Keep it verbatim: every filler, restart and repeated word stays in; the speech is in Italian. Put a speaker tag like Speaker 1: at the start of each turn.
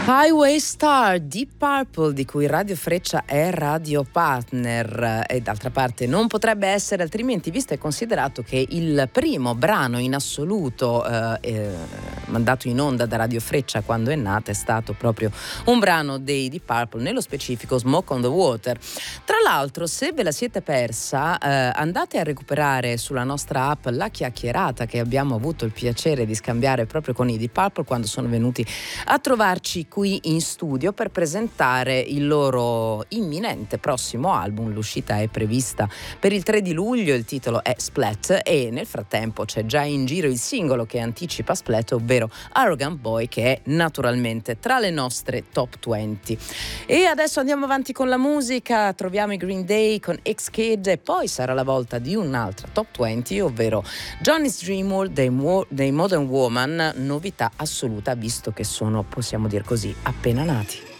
Speaker 1: Highway Star, Deep Purple, di cui Radio Freccia è radio partner, e d'altra parte non potrebbe essere altrimenti, visto e considerato che il primo brano in assoluto eh, eh, mandato in onda da Radio Freccia quando è nata è stato proprio un brano dei Deep Purple, nello specifico Smoke on the Water. Tra l'altro, se ve la siete persa, eh, andate a recuperare sulla nostra app la chiacchierata che abbiamo avuto il piacere di scambiare proprio con i Deep Purple quando sono venuti a trovarci qui in studio per presentare il loro imminente prossimo album. L'uscita è prevista per il tre di luglio, il titolo è Splat e nel frattempo c'è già in giro il singolo che anticipa Splat, ovvero Arrogant Boy, che è naturalmente tra le nostre top venti. E adesso andiamo avanti con la musica, troviamo i Green Day con X-Kid e poi sarà la volta di un'altra top venti, ovvero Johnny's Dream World dei, Mo- dei Modern Woman, novità assoluta visto che sono, possiamo dire così, appena nati.